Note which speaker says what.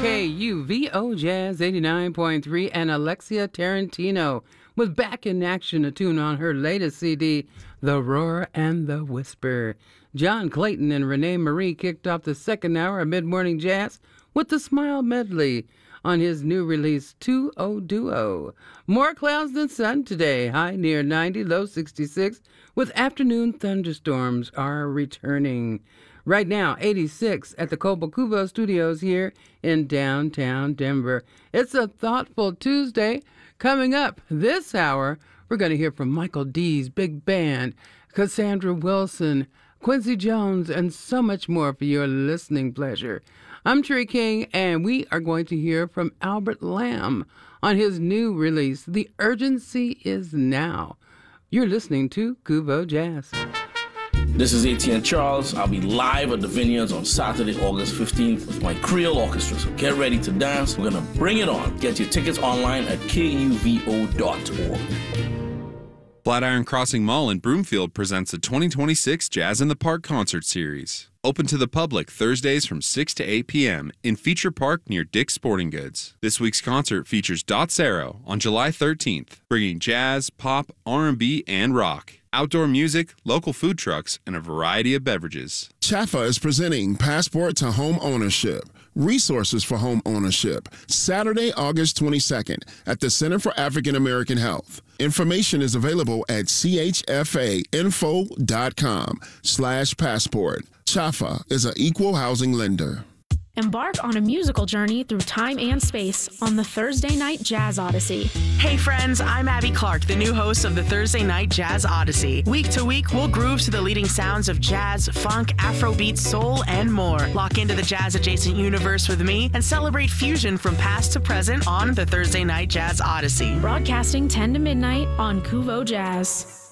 Speaker 1: KUVO Jazz 89.3, and Alexia Tarantino was back in action, a tune on her latest CD, The Roar and the Whisper. John Clayton and Renee Marie kicked off the second hour of Mid-Morning Jazz with the Smile Medley on his new release, 2-0 Duo. More clouds than sun today, high near 90, low 66, with afternoon thunderstorms are returning. Right now, 86 at the Cobo Studios here in downtown Denver. It's a thoughtful Tuesday. Coming up this hour, we're going to hear from Michael D's Big Band, Cassandra Wilson, Quincy Jones, and so much more for your listening pleasure. I'm Tree King, and we are going to hear from Albert Lamb on his new release, The Urgency Is Now. You're listening to Kuvo Jazz.
Speaker 2: This is ATN Charles. I'll be live at the Vineyards on Saturday, August 15th with my Creole Orchestra. So get ready to dance. We're going to bring it on. Get your tickets online at kuvo.org.
Speaker 3: Flatiron Crossing Mall in Broomfield presents the 2026 Jazz in the Park Concert Series. Open to the public Thursdays from 6 to 8 p.m. in Feature Park near Dick's Sporting Goods. This week's concert features Dot Sero on July 13th, bringing jazz, pop, R&B, and rock. Outdoor music, local food trucks, and a variety of beverages.
Speaker 4: Chafa is presenting Passport to Home Ownership, Resources for Home Ownership, Saturday, August 22nd at the Center for African American Health. Information is available at chfainfo.com/passport. Chafa is an equal housing lender.
Speaker 5: Embark on a musical journey through time and space on the Thursday Night Jazz Odyssey.
Speaker 6: Hey friends, I'm Abby Clark, the new host of the Thursday Night Jazz Odyssey. Week to week, we'll groove to the leading sounds of jazz, funk, Afrobeat, soul, and more. Lock into the jazz-adjacent universe with me and celebrate fusion from past to present on the Thursday Night Jazz Odyssey.
Speaker 5: Broadcasting 10 to midnight on Kuvo Jazz.